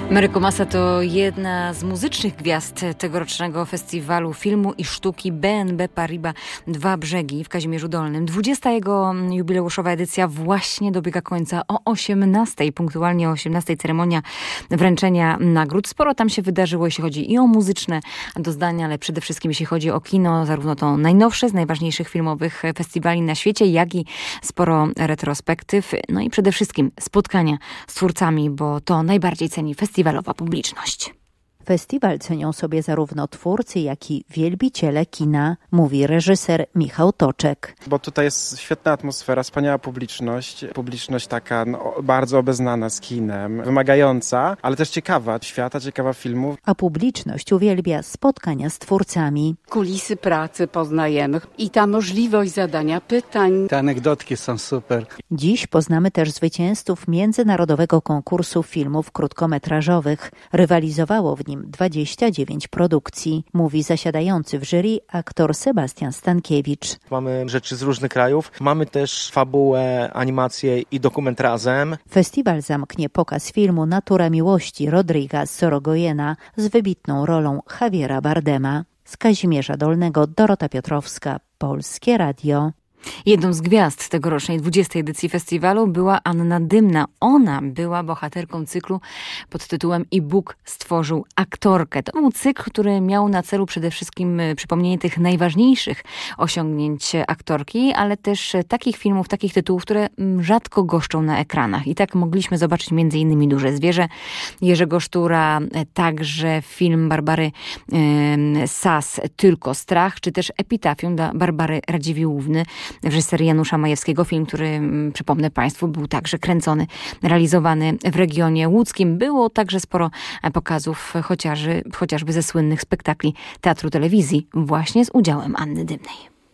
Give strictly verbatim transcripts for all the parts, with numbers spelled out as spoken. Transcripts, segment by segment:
Mariko Massa to jedna z muzycznych gwiazd tegorocznego festiwalu filmu i sztuki B N B Paribas Dwa Brzegi w Kazimierzu Dolnym. dwudziesta jego jubileuszowa edycja właśnie dobiega końca. O osiemnastej, punktualnie o osiemnastej ceremonia wręczenia nagród. Sporo tam się wydarzyło, jeśli chodzi i o muzyczne doznania, ale przede wszystkim jeśli chodzi o kino, zarówno to najnowsze z najważniejszych filmowych festiwali na świecie, jak i sporo retrospektyw. No i przede wszystkim spotkania z twórcami, bo to najbardziej ceni festiwalowa publiczność. Festiwal cenią sobie zarówno twórcy, jak i wielbiciele kina, mówi reżyser Michał Toczek. Bo tutaj jest świetna atmosfera, wspaniała publiczność. Publiczność taka no, bardzo obeznana z kinem, wymagająca, ale też ciekawa świata, ciekawa filmów. A publiczność uwielbia spotkania z twórcami. Kulisy pracy poznajemy i ta możliwość zadania pytań. Te anegdotki są super. Dziś poznamy też zwycięzców międzynarodowego konkursu filmów krótkometrażowych. Rywalizowało w nim dwadzieścia dziewięć produkcji, mówi zasiadający w jury aktor Sebastian Stankiewicz. Mamy rzeczy z różnych krajów, mamy też fabułę, animację i dokument razem. Festiwal zamknie pokaz filmu Natura miłości Rodriga Sorogojena z wybitną rolą Javiera Bardema. Z Kazimierza Dolnego Dorota Piotrowska, Polskie Radio. Jedną z gwiazd tegorocznej dwudziestej edycji festiwalu była Anna Dymna. Ona była bohaterką cyklu pod tytułem I Bóg stworzył aktorkę. To był cykl, który miał na celu przede wszystkim przypomnienie tych najważniejszych osiągnięć aktorki, ale też takich filmów, takich tytułów, które rzadko goszczą na ekranach. I tak mogliśmy zobaczyć między innymi Duże zwierzę Jerzego Sztura, także film Barbary e, Sas Tylko strach, czy też Epitafium dla Barbary Radziwiłłówny w reżyserii Janusza Majewskiego. Film, który, przypomnę Państwu, był także kręcony, realizowany w regionie łódzkim. Było także sporo pokazów, chociażby, chociażby ze słynnych spektakli Teatru Telewizji, właśnie z udziałem Anny Dymnej.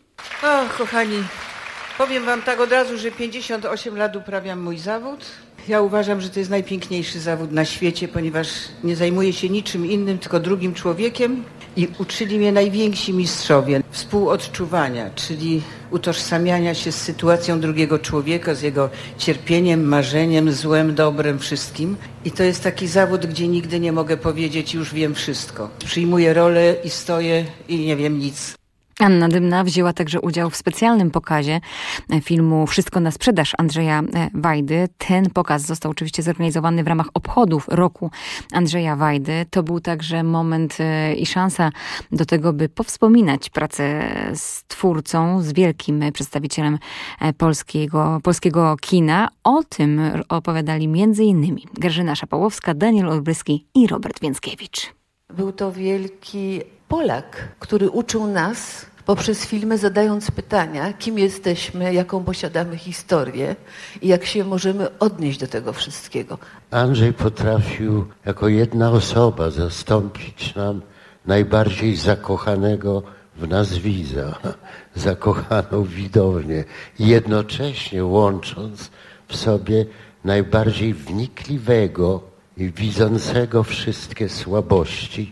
O, kochani, powiem wam tak od razu, że pięćdziesiąt osiem lat uprawiam mój zawód. Ja uważam, że to jest najpiękniejszy zawód na świecie, ponieważ nie zajmuję się niczym innym, tylko drugim człowiekiem. I uczyli mnie najwięksi mistrzowie współodczuwania, czyli utożsamiania się z sytuacją drugiego człowieka, z jego cierpieniem, marzeniem, złem, dobrem, wszystkim. I to jest taki zawód, gdzie nigdy nie mogę powiedzieć, już wiem wszystko. Przyjmuję rolę i stoję i nie wiem nic. Anna Dymna wzięła także udział w specjalnym pokazie filmu Wszystko na sprzedaż Andrzeja Wajdy. Ten pokaz został oczywiście zorganizowany w ramach obchodów roku Andrzeja Wajdy. To był także moment i szansa do tego, by powspominać pracę z twórcą, z wielkim przedstawicielem polskiego, polskiego kina. O tym opowiadali między innymi Grażyna Szapałowska, Daniel Olbryski i Robert Więckiewicz. Był to wielki Polak, który uczył nas poprzez filmy, zadając pytania, kim jesteśmy, jaką posiadamy historię i jak się możemy odnieść do tego wszystkiego. Andrzej potrafił jako jedna osoba zastąpić nam najbardziej zakochanego w nas widza, zakochaną widownię, jednocześnie łącząc w sobie najbardziej wnikliwego i widzącego wszystkie słabości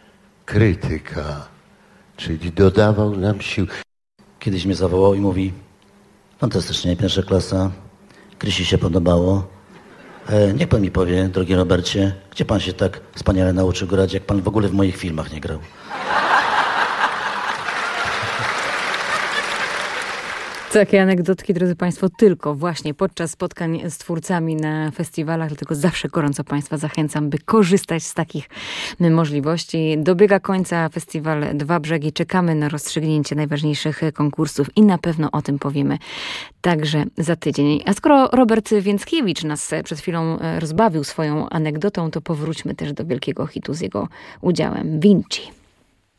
krytyka, czyli dodawał nam sił. Kiedyś mnie zawołał i mówi: fantastycznie, pierwsza klasa, Krysi się podobało. E, niech pan mi powie, drogi Robercie, gdzie pan się tak wspaniale nauczył grać, jak pan w ogóle w moich filmach nie grał? Takie anegdotki, drodzy Państwo, tylko właśnie podczas spotkań z twórcami na festiwalach, dlatego zawsze gorąco Państwa zachęcam, by korzystać z takich możliwości. Dobiega końca festiwal Dwa Brzegi. Czekamy na rozstrzygnięcie najważniejszych konkursów i na pewno o tym powiemy także za tydzień. A skoro Robert Więckiewicz nas przed chwilą rozbawił swoją anegdotą, to powróćmy też do wielkiego hitu z jego udziałem, Vinci.